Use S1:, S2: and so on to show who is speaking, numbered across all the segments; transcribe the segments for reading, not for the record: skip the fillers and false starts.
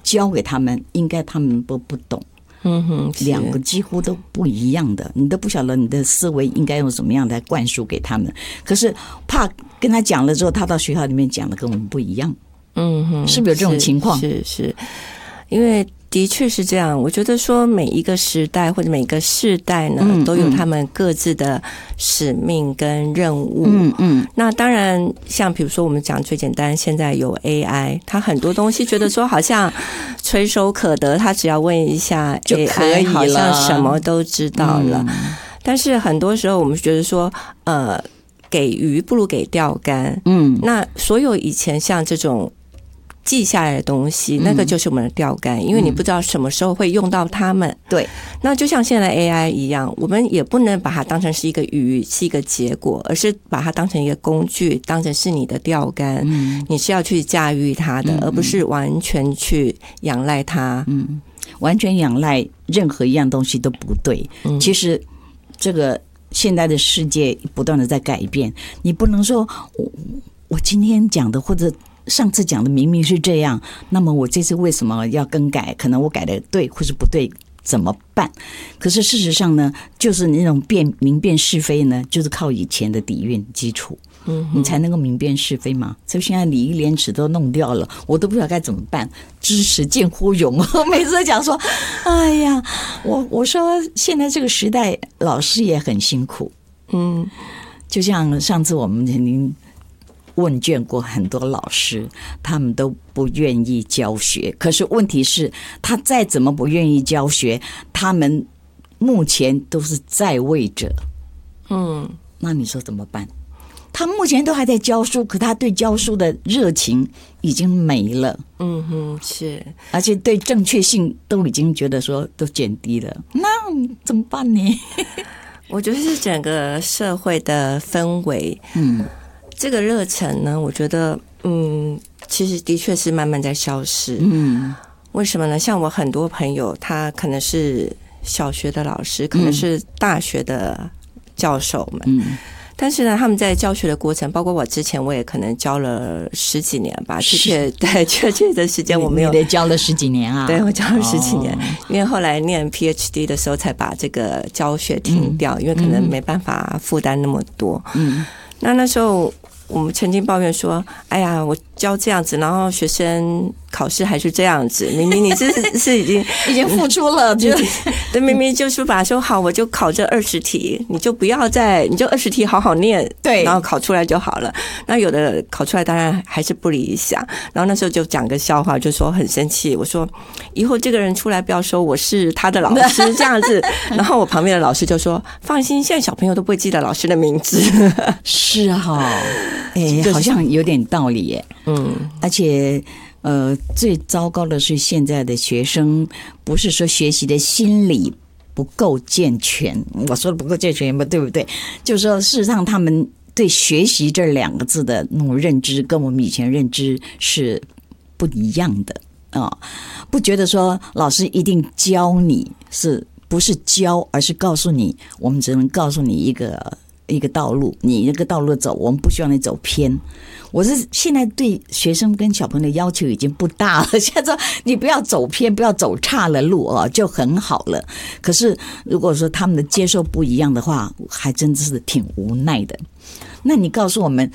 S1: 教给他们，应该他们都不懂。两个几乎都不一样的，你都不晓得你的思维应该用什么样来灌输给他们。可是怕跟他讲了之后，他到学校里面讲的跟我们不一样。是不是有这种情况？
S2: 是，因为的确是这样。我觉得说每一个时代或者每一个世代呢，都有他们各自的使命跟任务。那当然，像比如说我们讲最简单，现在有 AI， 它很多东西觉得说好像垂手可得，他只要问一下 AI， 好像什么都知道了。但是很多时候我们觉得说，给鱼不如给钓竿。那所有以前像这种记下来的东西，那个就是我们的钓竿，因为你不知道什么时候会用到它们。对，那就像现在 AI 一样，我们也不能把它当成是一个鱼，是一个结果，而是把它当成一个工具，当成是你的钓竿。你是要去驾驭它的，而不是完全去仰赖它。
S1: 完全仰赖任何一样东西都不对。其实这个现在的世界不断的在改变，你不能说我今天讲的或者上次讲的明明是这样，那么我这次为什么要更改？可能我改的对或是不对，怎么办？可是事实上呢，就是那种明辨是非呢，就是靠以前的底蕴基础，你才能够明辨是非嘛。所以现在礼义廉耻都弄掉了，我都不知道该怎么办。知识近乎勇，我每次都讲说，哎呀，我说现在这个时代，老师也很辛苦。就像上次我们曾经问卷过很多老师，他们都不愿意教学。可是问题是，他再怎么不愿意教学，他们目前都是在位者。那你说怎么办？他目前都还在教书，可他对教书的热情已经没了。
S2: 是，
S1: 而且对正确性都已经觉得说都减低了。那怎么办呢？
S2: 我觉得是整个社会的氛围。这个热忱呢，我觉得其实的确是慢慢在消失。为什么呢？像我很多朋友，他可能是小学的老师，可能是大学的教授们。但是呢，他们在教学的过程，包括我之前，我也可能教了10几年吧。确切的时间我没有。
S1: 你教了10几年啊？
S2: 对，我教了10几年，因为后来念 PhD 的时候才把这个教学停掉，因为可能没办法负担那么多。那时候我们曾经抱怨说，哎呀，我教这样子，然后学生考试还是这样子，明明你是已经
S1: 付出了，
S2: 对，明明就是把说好，我就考这20题，你就不要你就20题好好念，对，然后考出来就好了。那有的考出来当然还是不理想，然后那时候就讲个笑话，就说很生气，我说以后这个人出来不要说我是他的老师这样子。然后我旁边的老师就说，放心，现在小朋友都不会记得老师的名字。
S1: 是啊，好像有点道理耶。而且最糟糕的是现在的学生不是说学习的心理不够健全，我说的不够健全吧，对不对？就是说事实上他们对学习这2个字的那种认知跟我们以前认知是不一样的不觉得说老师一定教你，是不是教，而是告诉你，我们只能告诉你一个道路，你那个道路走，我们不希望你走偏。我是现在对学生跟小朋友的要求已经不大了，现在说你不要走偏，不要走岔了路就很好了。可是如果说他们的接受不一样的话，还真是挺无奈的。那你告诉我们，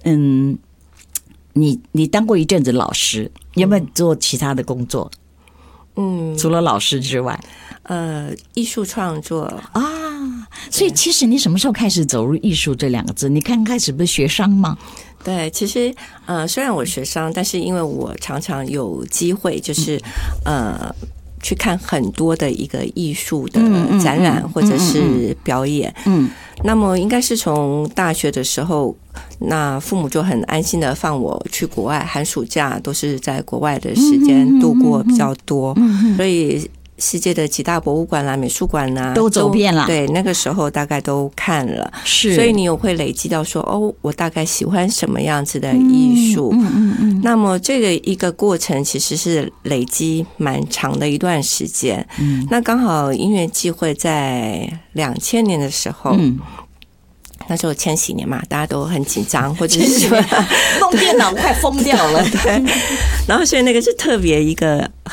S1: 你当过一阵子老师，有没有做其他的工作？除了老师之外，
S2: 艺术创作
S1: 所以其实你什么时候开始走入艺术这2个字？你刚开始不是学商吗？
S2: 对，其实虽然我学商，但是因为我常常有机会就是去看很多的一个艺术的展览或者是表演。那么应该是从大学的时候，那父母就很安心的放我去国外，寒暑假都是在国外的时间度过比较多，所以世界的几大博物馆啦、美术馆啦
S1: 都走遍了。
S2: 对，那个时候大概都看了，是，所以你有会累积到说，我大概喜欢什么样子的艺术。那么这个一个过程其实是累积蛮长的一段时间。那刚好因缘际会，在2000年的时候。那时候千禧年嘛，大家都很紧张，或者是
S1: 弄电脑快疯掉了。
S2: 对，然后所以那个是特别一个